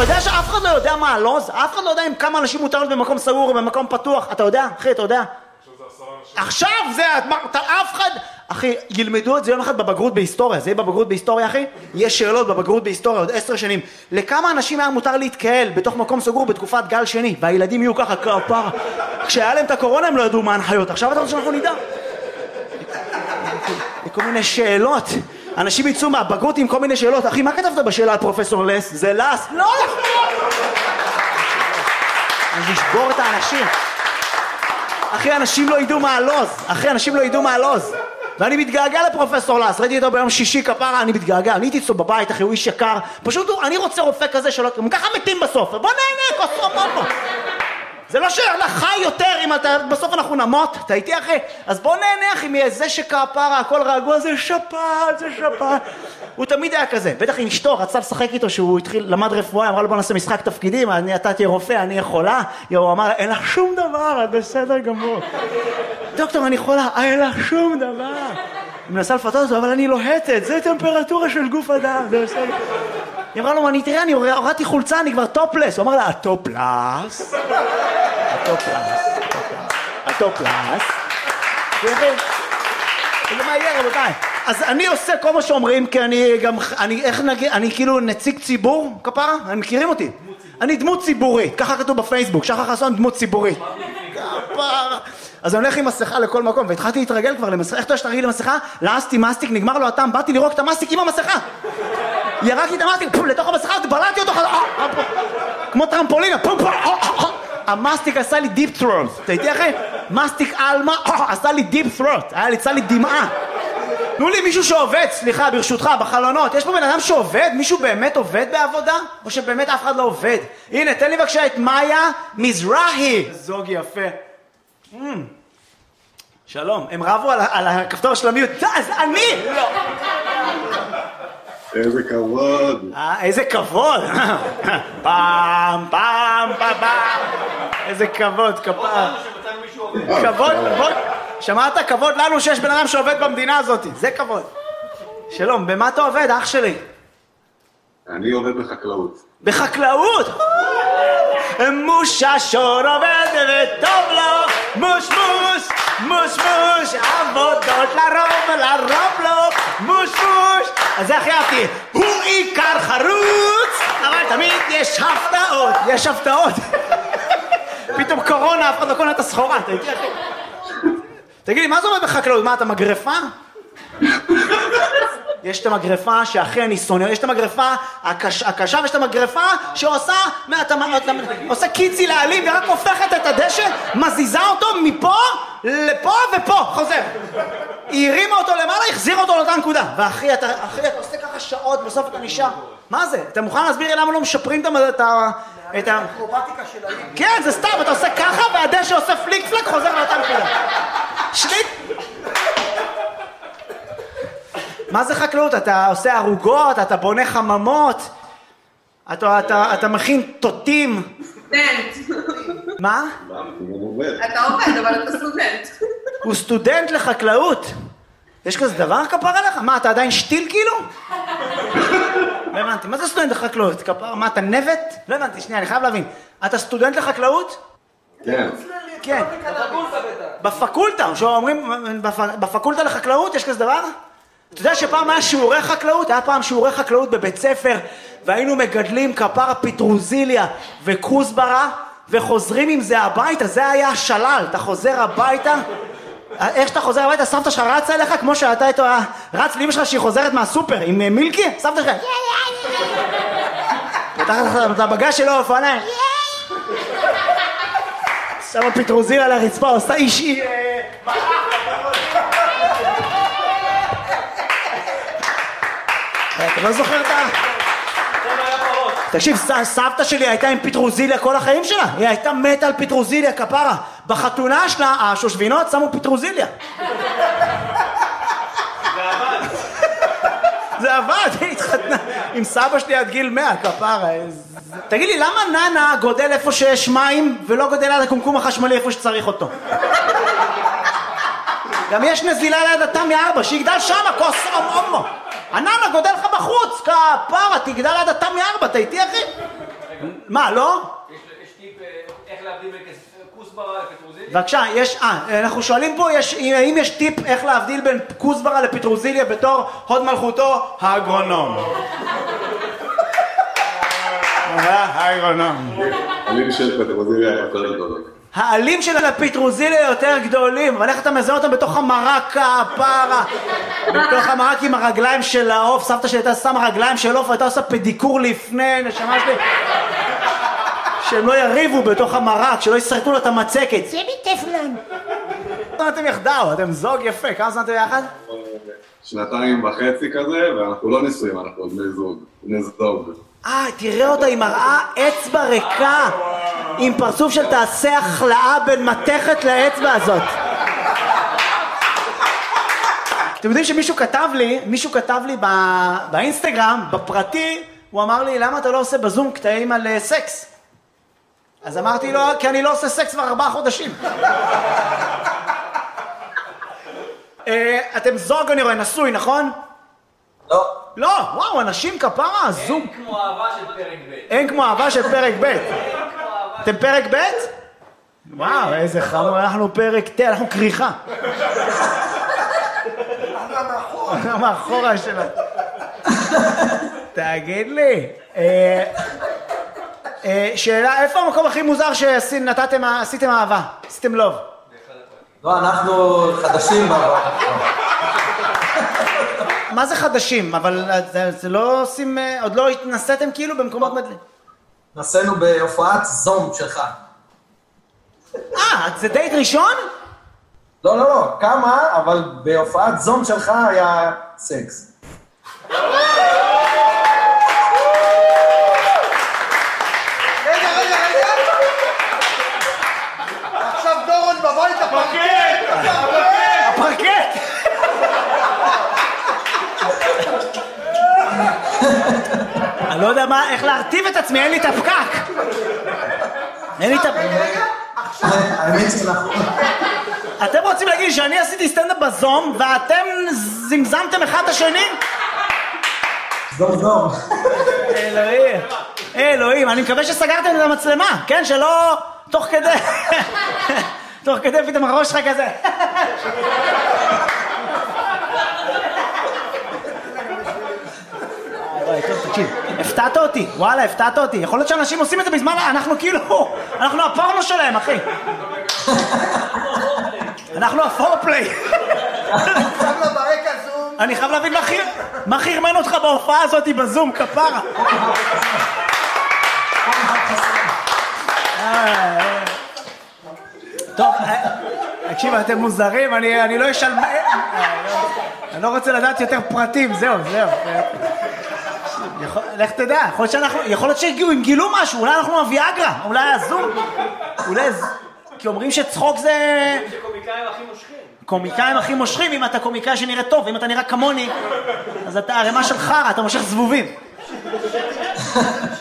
יודע שאף אחד לא יודע מה הלוז? אף אחד לא יודע עם כמה אנשים מותר להיות במקום סגור או במקום פתוח. אתה יודע? אחי, אתה יודע? עכשיו זה, אף אחד... אחי, ילמדו את זה יום אחד בבגרות בהיסטוריה. זה יהיה בבגרות בהיסטוריה, אחי? יש שאלות בבגרות בהיסטוריה עוד 10 שנים. לכמה אנשים היה מותר להתקהל בתוך מקום סגור בתקופת גל שני? והילדים יהיו ככה כפרה. כשהיה להם את הקורונה הם לא ידעו מה ההנחיות. עכשיו אתה רוצה שאנחנו נדע? כל מיני שאלות. אנשים יצאו מהבגרות עם כל מיני שאלות. אחי, מה כתבת בשאלה על פרופסור לס? זה לס? לא נכון! אז נשבור את האנשים. אחי, אנשים לא ידעו מה הלוז. אחי, אנשים לא ידעו מה הלוז. ואני מתגעגע לפרופסור לס. ראיתי אותו ביום שישי כפרה, אני מתגעגע. אני הייתי אצלו בבית, אחי, הוא איש יקר. פשוט אני רוצה רופא כזה שלא... הם ככה מתים בסוף. בוא נהנה, כוסו. זה לא שאלה חי יותר אם אתה... בסוף אנחנו נמות. אתה איתי, אחי? אז בוא נהנה, אחי, מזה שכפרה, הכל רגוע, זה שפעת, זה שפעת. הוא תמיד היה כזה. בטח עם אשתו, רצה לשחק איתו שהוא התחיל, למד רפואה, אמרה לו בוא נעשה משחק תפקידים, אתה תהיה רופא, אני אהיה חולה. הוא אמר, אין לך שום דבר, את בסדר גמור. דוקטור, אני חולה, אין לך שום דבר. היא מנסה לפתות אותו, אבל אני לוהטת, זה טמפרטורה של גוף אדם, זה בסדר. היא אמרה לו, תראה, אני הורדתי חולצה, אני כבר טופלס. הוא אמר לה, הטופלס. זה מה יהיה, רבותיי. אז אני עושה כל מה שאומרים, כי אני כאילו נציג ציבור, כפרה? הם מכירים אותי. אני דמות ציבורית, ככה כתוב בפייסבוק, שחר חסון דמות ציבורית. כפרה. אז אני הולך עם מסכה לכל מקום, והתחלתי להתרגל כבר למסכה. איך אתה שתרגיל למסכה? לעסתי מסטיק, נגמר לו הטעם, באתי לראות את המסטיק עם המסכה. ירקתי את המסטיק, לתוך המסכה, בלעתי אותו, כמו טרמפולינה, המסטיק עשה לי דיפ ת'רוט. אתה איתי אחי? מסטיק אלמה עשה לי דיפ ת'רוט, יצא לי דמעה. תנו לי מישהו שעובד, סליחה, ברשותך, בחלונות. יש פה בן אדם שעובד? מישהו באמת עובד בעבודה? או שבאמת אף אחד לא עובד? הנה, תן לי בבקשה את מאיה מזרחי. זוג יפה. שלום, הם רבו על הכפתור של המיוט. אז אני לא. איזה כבוד. איזה כבוד. פעם. איזה כבוד, כפרה. כבוד. שמעת? כבוד לנו שיש בן אדם שעובד במדינה הזאת. זה כבוד. שלום, במה אתה עובד, אח שלי? אני עובד בחקלאות. בחקלאות? מוש השור עובד וטוב לו, מוש, עבודות לרוב לו, מוש. אז זה הכי אהבתי, הוא עיקר חרוץ, אבל תמיד יש הפתעות. פתאום קורונה, אף אחד לא קונה את הסחורה, תגיד לי, מה זה עובד בחקלאות? מה, אתה מגרפה? יש את המגרפה שהכי אני שונא, יש את המגרפה הקשה ויש את המגרפה שעושה קיצי לעלים ורק הופכת את הדשא, מזיזה אותו מפה לפה ופה, חוזר. היא הרימה אותו למעלה, החזירה אותו לאותה נקודה. ואחי, אתה עושה ככה שעות, בסוף אתה נשאר. מה זה? אתה מוכן להסביר לי למה לא משפרים את האקרובטיקה של העלים? כן, זה סתם, אתה עושה ככה והדשא עושה פליק פלק, חוזר לאותה נקודה. שליט. מה זה חקלאות? אתה עושה ערוגות, אתה בונה חממות, אתה מכין תותים. סטודנט. מה? אתה עובד, אבל אתה סטודנט. הוא סטודנט לחקלאות. יש כזה דבר כפר עליך? מה, אתה עדיין שתיל כאילו? לא הבנתי, מה זה סטודנט לחקלאות? כפר, מה, אתה נבט? לא הבנתי, שנייה, אני חייב להבין. אתה סטודנט לחקלאות? כן. כן. בפקולטה, שאומרים, בפקולטה לחקלאות יש כזה דבר? אתה יודע שפעם היה שיעורי חקלאות? היה פעם שיעורי חקלאות בבית ספר, והיינו מגדלים כפרה פטרוזיליה וכוסברה, וחוזרים עם זה הביתה, זה היה השלל. אתה חוזר הביתה, איך שאתה חוזר הביתה, סבתא שלך רצה אליך, כמו שאתה איתו רץ לאמא שלך שהיא חוזרת מהסופר, עם מילקי, סבתא שלך, פותחת את הבגז שלו, אופניים, שמה פטרוזיליה על הרצפה, עושה אישי, אתה לא זוכר את ה... תקשיב, סבתא שלי הייתה עם פטרוזיליה כל החיים שלה. היא הייתה מתה על פטרוזיליה, כפרה. בחתונה שלה, השושבינות שמו פטרוזיליה. זה עבד, היא התחתנה עם סבא שלי עד גיל 100, כפרה. תגיד לי, למה ננה גודל איפה שיש מים ולא גודל עד הקומקום החשמלי איפה שצריך אותו? גם יש נזילה ליד התמי 4, שיגדל שמה, כוס אומו. הננה גודל לך בחוץ, כפרה, תגדל עד התמי 4, אתה איתי אחי? מה, לא? יש טיפ איך להבדיל בין כוסברה לפטרוזיליה? בבקשה, אנחנו שואלים פה, האם יש טיפ איך להבדיל בין כוסברה לפטרוזיליה בתור הוד מלכותו האגרונום? האגרונום. העלים של פטרוזיליה יותר גדולים. העלים של הפטרוזיליה יותר גדולים, אבל איך אתה מזהה אותם בתוך המרק הפרה? בתוך המרק עם הרגליים של העוף, סבתא שלי הייתה שמה רגליים של עוף, הייתה עושה פדיקור לפני, נשמה שלי. שהם לא יריבו בתוך המרק, שלא יסרטו לו את המצקת. זה מטפלן. כמה אתם יחדיו? אתם זוג יפה, כמה זמן אתם יחד? 2.5 כזה, ואנחנו לא נשואים, אנחנו בני זוג. תראה אותה, היא מראה אצבע ריקה, עם פרצוף של תעשה החלאה בין מתכת לאצבע הזאת. אתם יודעים שמישהו כתב לי באינסטגרם, בפרטי, הוא אמר לי, למה אתה לא עושה בזום קטעים על סקס? אז אמרתי לו, כי אני לא עושה סקס כבר 4 חודשים. אתם זוג, אני רואה, נשוי, נכון? לא. לא, וואו, אנשים כפרה, זוג. אין כמו אהבה של פרק ב'. אין כמו אהבה של פרק ב'. אתם פרק ב'? וואו, איזה חמור, אנחנו פרק ת', אנחנו כריכה. אנחנו מאחורה שלה. תגיד לי, שאלה, איפה המקום הכי מוזר שעשיתם אהבה? עשיתם לוב? לא, אנחנו חדשים בעבר. מה זה חדשים? אבל זה לא עושים, עוד לא התנסיתם כאילו במקומות מדלים? נסענו בהופעת זום שלך. זה דייט ראשון? לא, לא, לא, כמה, אבל בהופעת זום שלך היה סקס. רגע. עכשיו דורון בבית הפרקט. הפרקט! אני לא יודע איך להרטיב את עצמי, אין לי את הפקק. האמת שאנחנו... אתם רוצים להגיד שאני עשיתי סטנדאפ בזום ואתם זמזמתם אחד את השני? זום. אלוהים, אני מקווה שסגרתם את המצלמה, כן? שלא תוך כדי פתאום הראש שלך כזה. טוב, תקשיב, הפתעת אותי, וואלה, הפתעת אותי. יכול להיות שאנשים עושים את זה בזמן, אנחנו הפורנו שלהם, אחי. אנחנו הפורפליי. אני חייב להבין מה חרמן אותך בהופעה הזאת בזום, כפרה. טוב, תקשיב, אתם מוזרים, אני לא אשאל... אני לא רוצה לדעת יותר פרטים, זהו. לך תדע, יכול להיות שהגיעו, אם גילו משהו, אולי אנחנו הוויאגרה, אולי הזום, כי אומרים שצחוק זה... שקומיקאים הכי מושכים. קומיקאים הכי מושכים, אם אתה קומיקאי שנראה טוב, אם אתה נראה כמוני, אז אתה ערימה של חרא, אתה מושך זבובים.